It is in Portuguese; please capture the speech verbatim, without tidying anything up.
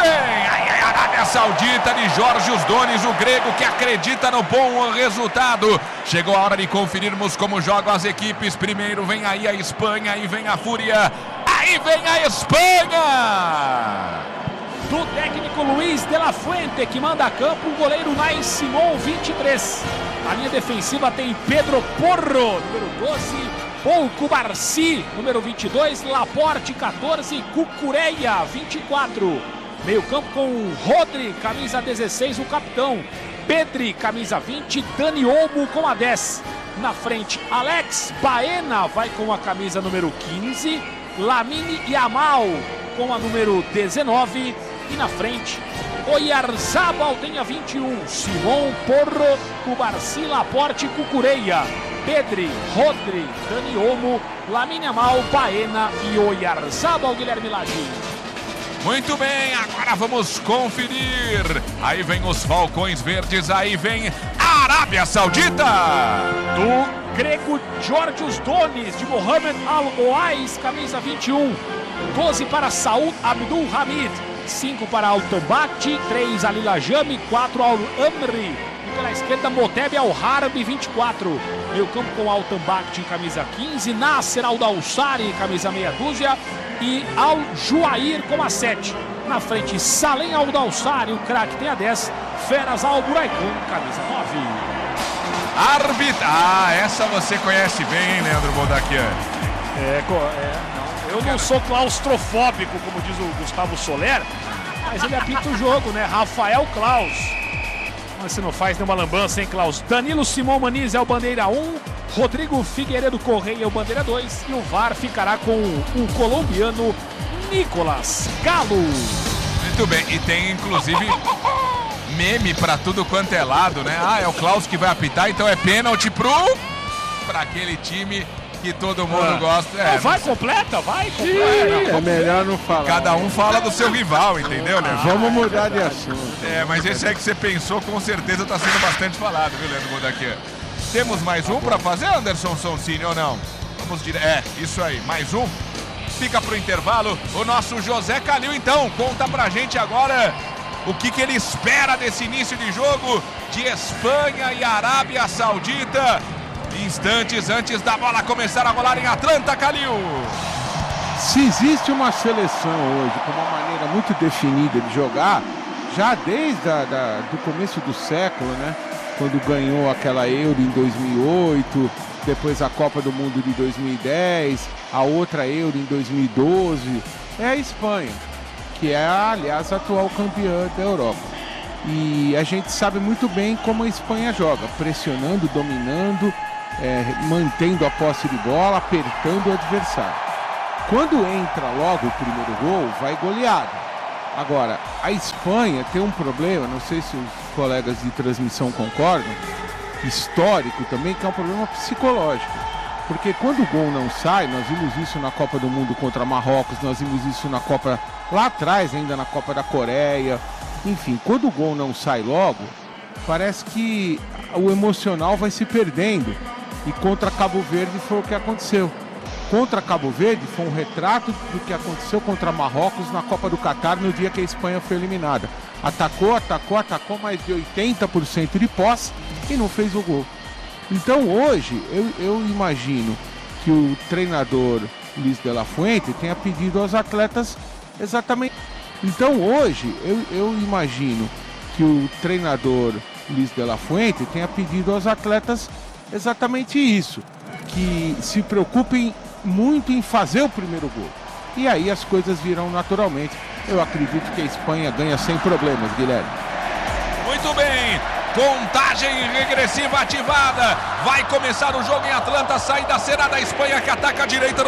Ai, ai, Arábia Saudita de Jorge Donis, o grego que acredita no bom resultado. Chegou a hora de conferirmos como jogam as equipes. Primeiro vem aí a Espanha, aí vem a Fúria, aí vem a Espanha. Do técnico Luiz de la Fuente, que manda a campo o goleiro Nai Simon, vinte e três. A linha defensiva tem Pedro Porro, número doze. Pouco Barci, número vinte e dois. Laporte, quatorze. Cucureia, vinte e quatro. Meio campo com Rodri, camisa dezesseis, o capitão. Pedri, camisa vinte. Dani Olmo com a dez. Na frente, Alex Baena vai com a camisa número quinze. Lamine Yamal com a número dezenove. E na frente, Oyarzabal tem a vinte e um. Simon, Porro, Cubarci, Laporte, Cucureia. Pedri, Rodri, Dani Olmo, Lamine Yamal, Baena e Oyarzabal. Guilherme Lagi. Muito bem, agora vamos conferir. Aí vem os Falcões Verdes, aí vem a Arábia Saudita. Do grego Georgios Donis, de Mohamed Al-Oais, camisa vinte e um. doze para Saud Abdul Hamid. cinco para Al-Tambakti, três Alil Ajami, quatro Al-Amri. E pela esquerda, Moteb Al-Harbi, vinte e quatro. Meio campo com Al-Tambakti, camisa quinze. Nasser Al-Dawsari, camisa meia dúzia. E Al-Juair com a sete. Na frente, Salem Al-Dawsari, o craque tem a dez. Feras Al-Buraikan, camisa nove. Arbitra. Ah, essa você conhece bem, hein, Leandro Boldaquian? É, é, não. Eu não sou claustrofóbico, como diz o Gustavo Soler, mas ele apita o jogo, né? Rafael Klaus. Mas se não faz nenhuma lambança, hein, Klaus? Danilo Simão Maniz é o bandeira um, Rodrigo Figueiredo Correia é o bandeira dois e o V A R ficará com o colombiano Nicolas Galo. Muito bem, e tem inclusive meme pra tudo quanto é lado, né? Ah, é o Klaus que vai apitar, então é pênalti pro... pra aquele time que todo mundo ah. gosta. É, vai, completa, vai, completa. É melhor não falar. Cada um fala do seu rival, entendeu, né? Vamos mudar de assunto. É, mas esse aí que você pensou, com certeza tá sendo bastante falado, viu, Leandro Boldaquian? Temos mais um pra fazer, Anderson Sonsini, ou não? Vamos direto. É, isso aí, mais um. Fica pro intervalo. O nosso José Calil, então, conta pra gente agora o que, que ele espera desse início de jogo de Espanha e Arábia Saudita. Instantes antes da bola começar a rolar em Atlanta, Calil. Se existe uma seleção hoje com uma maneira muito definida de jogar, já desde a, da, do começo do século, né? Quando ganhou aquela Euro em dois mil e oito, depois a Copa do Mundo de dois mil e dez, a outra Euro em dois mil e doze, é a Espanha, que é, aliás, a atual campeã da Europa. E a gente sabe muito bem como a Espanha joga, pressionando, dominando, É, mantendo a posse de bola, apertando o adversário. Quando entra logo o primeiro gol, vai goleada. Agora, a Espanha tem um problema, não sei se os colegas de transmissão concordam, histórico também, que é um problema psicológico. Porque quando o gol não sai, nós vimos isso na Copa do Mundo contra Marrocos, nós vimos isso na Copa, lá atrás ainda na Copa da Coreia, enfim, quando o gol não sai logo, parece que o emocional vai se perdendo. E contra Cabo Verde foi o que aconteceu. Contra Cabo Verde foi um retrato do que aconteceu contra Marrocos na Copa do Catar no dia que a Espanha foi eliminada. Atacou, atacou, atacou mais de oitenta por cento de posse e não fez o gol. Então hoje eu, eu imagino que o treinador Luiz de la Fuente tenha pedido aos atletas exatamente. Então hoje eu, eu imagino que o treinador Luiz de la Fuente tenha pedido aos atletas exatamente isso, que se preocupem muito em fazer o primeiro gol. E aí as coisas virão naturalmente. Eu acredito que a Espanha ganha sem problemas, Guilherme. Muito bem, contagem regressiva ativada. Vai começar o jogo em Atlanta, saída será da Espanha, que ataca a direita no